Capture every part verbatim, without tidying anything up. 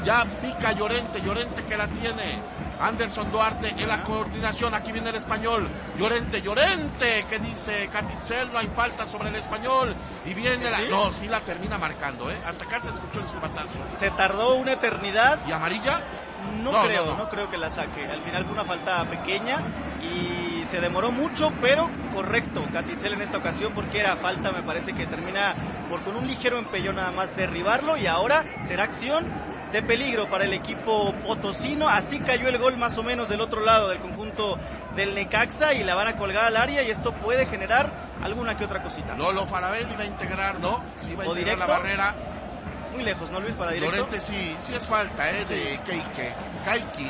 Ya pica Llorente, Llorente que la tiene. Anderson Duarte en la coordinación, aquí viene el español. Llorente, Llorente, que dice Catitzel, no hay falta sobre el español. Y viene ¿Sí? la... No, sí la termina marcando, ¿eh? Hasta acá se escuchó el silbatazo. Se tardó una eternidad. ¿Y amarilla? No, no creo, no, no. no creo que la saque. Al final fue una falta pequeña y se demoró mucho, pero correcto Catitzel en esta ocasión, porque era falta, me parece que termina por con un ligero empellón nada más derribarlo, y ahora será acción de peligro para el equipo potosino. Así cayó el gol más o menos del otro lado del conjunto del Necaxa, y la van a colgar al área, y esto puede generar alguna que otra cosita. Lolo Faravelli va a integrar, ¿no? Sí va a o integrar directo, la barrera. Muy lejos, ¿no, Luis? Para directo. Llorente sí, sí es falta, ¿eh? Sí. De Keike, Kaiki.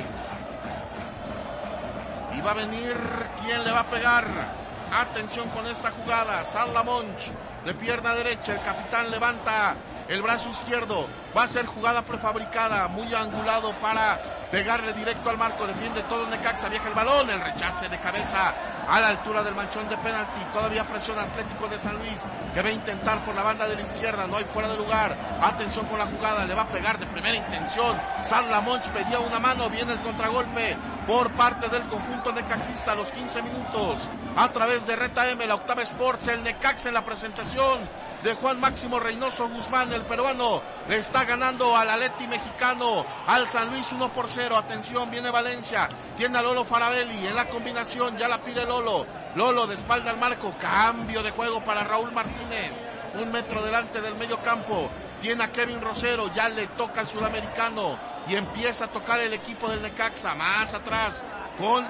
Y va a venir, ¿quién le va a pegar? Atención con esta jugada, Sarla Monch, de pierna derecha, el capitán levanta el brazo izquierdo, va a ser jugada prefabricada, muy angulado para pegarle directo al marco, defiende todo Necaxa, viaja el balón, el rechace de cabeza a la altura del manchón de penalti, todavía presiona Atlético de San Luis, que va a intentar por la banda de la izquierda, no hay fuera de lugar, atención con la jugada, le va a pegar de primera intención, Sarla Monch pedía una mano, viene el contragolpe por parte del conjunto necaxista a los quince minutos, a través de Reta M, la Octava Sports, el Necaxa en la presentación de Juan Máximo Reynoso Guzmán, el peruano, le está ganando al Atleti mexicano, al San Luis uno por cero, atención, viene Valencia, tiene a Lolo Faravelli en la combinación, ya la pide Lolo, Lolo de espalda al marco, cambio de juego para Raúl Martínez, un metro delante del medio campo, tiene a Kevin Rosero, ya le toca al sudamericano, y empieza a tocar el equipo del Necaxa, más atrás, con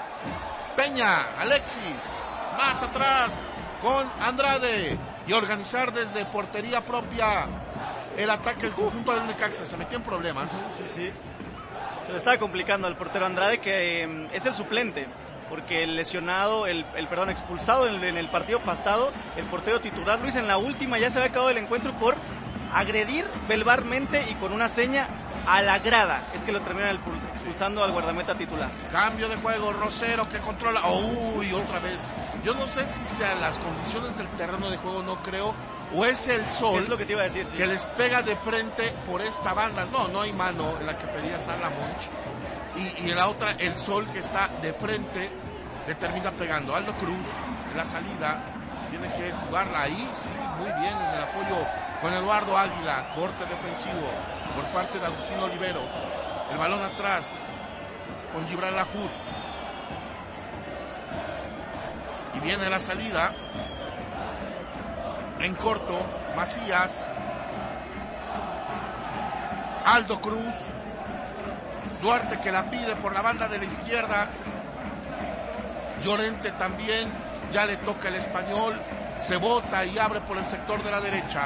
Peña, Alexis, más atrás, con Andrade, y organizar desde portería propia el ataque del conjunto del Necaxa. Se metió en problemas. Sí, sí. Se le estaba complicando al portero Andrade, que eh, es el suplente, porque el lesionado, el, el perdón, expulsado en el, en el partido pasado, el portero titular, Luis, en la última ya se había acabado el encuentro por agredir verbalmente y con una seña a la grada. Es que lo terminan expulsando al guardameta titular. Cambio de juego, Rosero que controla. Oh, uy, otra vez. Yo no sé si sean las condiciones del terreno de juego, no creo, o es el sol, es lo que te iba a decir, sí, que les pega de frente por esta banda. No, no hay mano en la que pedía Sarla Monch. Y, y en la otra, el sol que está de frente le termina pegando. Aldo Cruz en la salida tiene que jugarla ahí, sí, muy bien en el apoyo con Eduardo Águila, corte defensivo por parte de Agustín Oliveros, el balón atrás con Gibran Lahoud, y viene la salida en corto, Macías, Aldo Cruz, Duarte que la pide por la banda de la izquierda, Llorente también, ya le toca el español, se bota y abre por el sector de la derecha.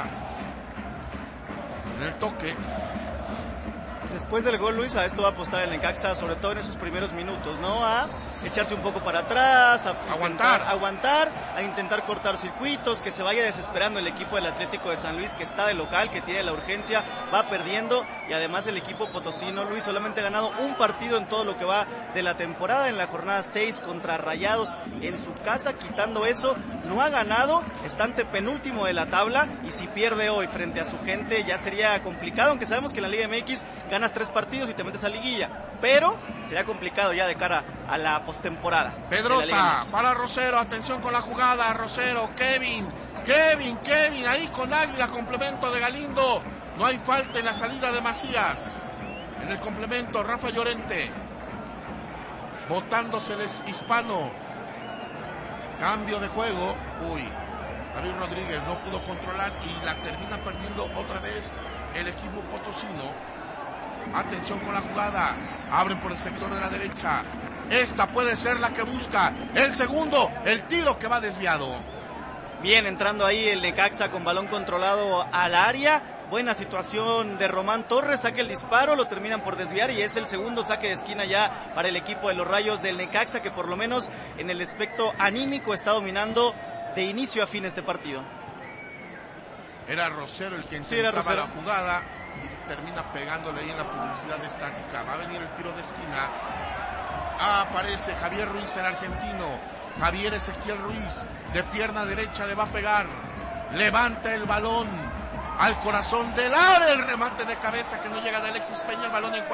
En el toque. Después del gol, Luis, a esto va a apostar el Necaxa, sobre todo en esos primeros minutos, ¿no? A echarse un poco para atrás, a aguantar, aguantar, a intentar cortar circuitos, que se vaya desesperando el equipo del Atlético de San Luis, que está de local, que tiene la urgencia, va perdiendo, y además el equipo potosino, Luis, solamente ha ganado un partido en todo lo que va de la temporada, en la jornada seis contra Rayados en su casa. Quitando eso, no ha ganado, está antepenúltimo de la tabla, y si pierde hoy frente a su gente ya sería complicado, aunque sabemos que en la Liga M X ganas tres partidos y te metes a liguilla, pero sería complicado ya de cara a la postemporada. Pedrosa para Rosero, atención con la jugada, Rosero, Kevin, Kevin, Kevin, ahí con Águila, complemento de Galindo, no hay falta en la salida de Macías, en el complemento Rafa Llorente, botándoseles Hispano, cambio de juego, uy, David Rodríguez no pudo controlar y la termina perdiendo otra vez el equipo potosino. Atención con la jugada, abren por el sector de la derecha, esta puede ser la que busca el segundo, el tiro que va desviado. Bien, entrando ahí el Necaxa con balón controlado al área, buena situación de Román Torres, saca el disparo, lo terminan por desviar y es el segundo saque de esquina ya para el equipo de los Rayos del Necaxa, que por lo menos en el aspecto anímico está dominando de inicio a fin este partido. Era Rosero el que intentaba sí, la jugada y termina pegándole ahí en la publicidad estática. Va a venir el tiro de esquina. Ah, aparece Javier Ruiz, el argentino. Javier Ezequiel Ruiz, de pierna derecha le va a pegar. Levanta el balón al corazón del área, el remate de cabeza que no llega de Alexis Peña, el balón en